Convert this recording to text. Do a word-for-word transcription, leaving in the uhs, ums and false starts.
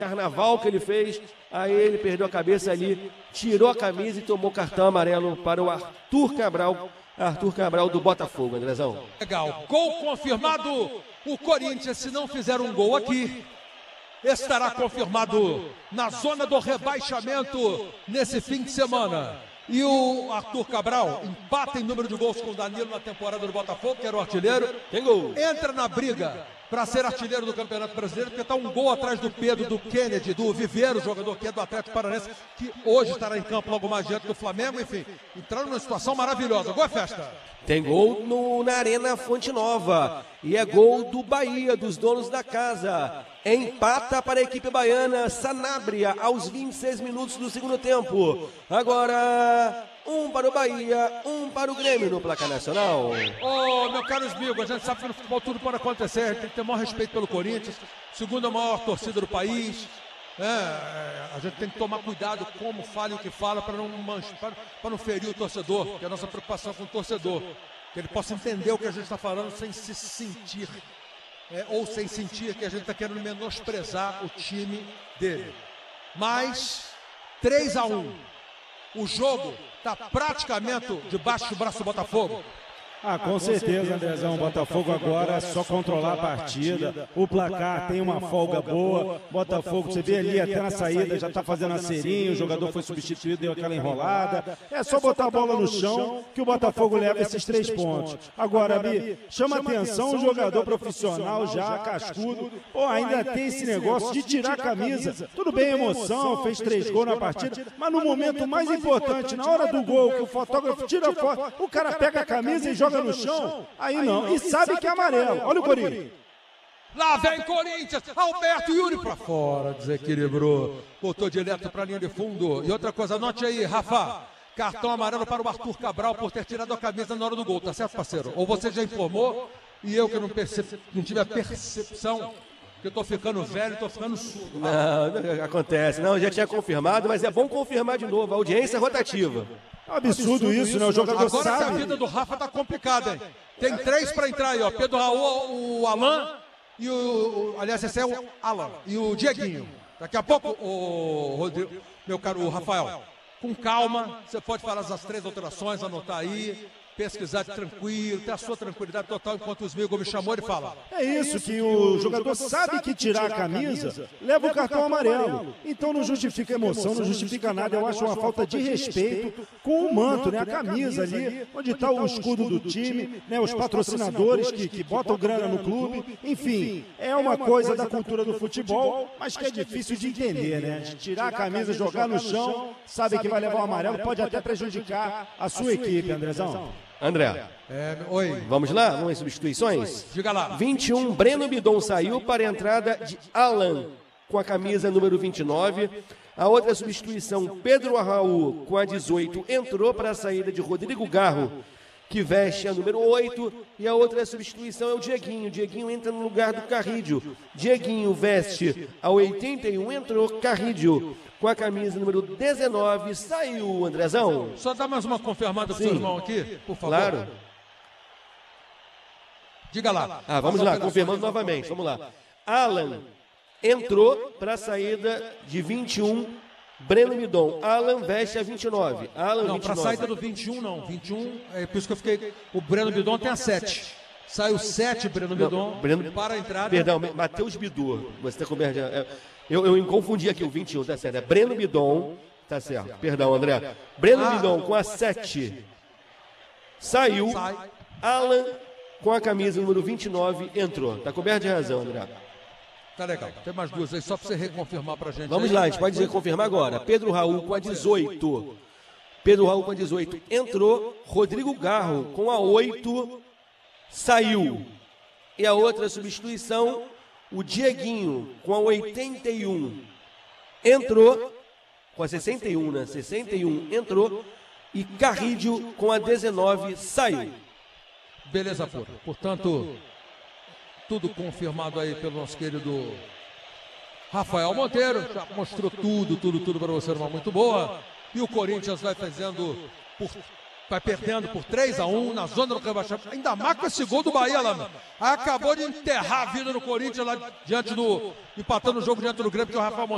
carnaval que ele fez, aí ele perdeu a cabeça ali, tirou a camisa e tomou cartão amarelo para o Arthur Cabral, Arthur Cabral do Botafogo, Andrezão. Legal, gol confirmado, o Corinthians, se não fizer um gol aqui, estará confirmado na zona do rebaixamento nesse fim de semana. E o Arthur Cabral empata em número de gols com o Danilo na temporada do Botafogo, que era o artilheiro. Tem gol. Entra na briga para ser artilheiro do Campeonato Brasileiro, porque está um gol atrás do Pedro, do Kennedy, do Viveiro, jogador que é do Atlético Paranaense, que hoje estará em campo logo mais diante do Flamengo. Enfim, entraram numa situação maravilhosa. Gol é festa. Tem gol no, na Arena Fonte Nova. E é gol do Bahia, dos donos da casa. Empata para a equipe baiana, Sanabria, aos vinte e seis minutos do segundo tempo. Agora, um para o Bahia, um para o Grêmio no placar nacional. Ô, oh, meu caro Smigo, a gente sabe que no futebol tudo pode acontecer. A gente tem que ter o maior respeito pelo Corinthians, segunda maior torcida do país. É, a gente tem que tomar cuidado como fala e o que fala para não, para não ferir o torcedor, que é a nossa preocupação com o torcedor. Que ele possa entender o que a gente está falando sem se sentir, é, ou sem sentir que a gente está querendo menosprezar o time dele. Mas, três a um, o jogo está praticamente debaixo do braço do Botafogo. Ah, com certeza, Andrezão. O Botafogo agora é só controlar a partida. O placar tem uma folga boa. Botafogo, você vê ali até na saída, já está fazendo a serinha. O jogador foi substituído, deu aquela enrolada. É só botar a bola no chão que o Botafogo leva esses três pontos. Agora, Bi, chama atenção o jogador profissional já, cascudo. Pô, ainda tem esse negócio de tirar a camisa. Tudo bem, emoção, fez três gols na partida. Mas no momento mais importante, na hora do gol, que o fotógrafo tira a foto, o cara pega a camisa e joga no chão, aí não, e sabe que é amarelo. Olha o Corinthians. Lá vem Corinthians, Alberto Yuri pra fora, desequilibrou, botou direto pra linha de fundo. E outra coisa, anote aí, Rafa, cartão amarelo para o Arthur Cabral por ter tirado a camisa na hora do gol, tá certo, parceiro? Ou você já informou e eu que não, percep... não tive a percepção, que eu tô ficando velho, tô ficando surdo. Não, não acontece, não, já tinha confirmado, mas é bom confirmar de novo, a audiência é rotativa. É um absurdo, absurdo isso, né? O jogador Agora sabe. que a vida do Rafa tá complicada, hein? Tem três para entrar aí, ó. Pedro Raul, o Alan e o, o... Aliás, esse é o Alan. E o Dieguinho. Daqui a pouco, o Rodrigo, meu caro o Rafael, com calma, você pode falar as três alterações, anotar aí, pesquisar tranquilo, ter a sua tranquilidade total, enquanto o Smigo me chamou, ele fala. É isso, que o jogador sabe que tirar a camisa leva o cartão amarelo. Então não justifica emoção, não justifica nada. Eu acho uma falta de respeito com o manto, né? A camisa ali, onde está o escudo do time, né? Os patrocinadores que, que botam grana no clube. Enfim, é uma coisa da cultura do futebol, mas que é difícil de entender, né? De tirar a camisa, jogar no chão, sabe que vai levar o amarelo, pode até prejudicar a sua equipe, Andrezão. André, é, oi. Vamos lá? Vamos em substituições? Diga lá. vinte e um, Breno Bidon saiu para a entrada de Alan, com a camisa número vinte e nove. A outra substituição, Pedro Raul, com a dezoito, entrou para a saída de Rodrigo Garro, que veste a número oito. E a outra substituição é o Dieguinho. Dieguinho entra no lugar do Carrídio. Dieguinho veste a oitenta e um, entrou Carrídio com a camisa número dezenove, saiu, Andrezão. Só dá mais uma confirmada pro seu irmão aqui, por favor. Claro. Diga lá. Ah, vamos lá, confirmando novamente, vamos lá. Alan entrou para a saída de vinte e um, Breno Bidon. Alan veste a vinte e nove. Alan não, para a saída do vinte e um não, vinte e um, é por isso que eu fiquei, o Breno Bidon tem a sete. Saiu sete, Breno Bidon, não, Breno, para a entrada. Perdão, Matheus Bidu, você está coberto. Eu, eu confundi aqui o vinte e um, tá certo. É Breno Bidon, tá certo. Perdão, André. Breno ah, Bidon com a sete. Saiu. Sai. Alan com a camisa número vinte e nove entrou. Tá coberto de razão, André. Tá legal. Tem mais duas aí, só para você reconfirmar pra gente. Vamos aí. lá, a gente pode reconfirmar agora. Pedro Raul com a dezoito. Pedro Raul com a dezoito entrou. Rodrigo Garro com a oito. Saiu. E a outra substituição, o Dieguinho com a oitenta e um entrou, com a sessenta e um, né? sessenta e um entrou, e Carrídio com a dezenove saiu. Beleza pura. Portanto, tudo confirmado aí pelo nosso querido Rafael Monteiro. Já mostrou tudo, tudo, tudo para você, uma muito boa. E o Corinthians vai fazendo por... vai perdendo por três a um na zona do rebaixamento. Ainda mais com esse gol do Bahia lá, mano. Acabou de enterrar a vida no Corinthians lá diante do... empatando o jogo diante do Grêmio, que é o Rafael Monteiro.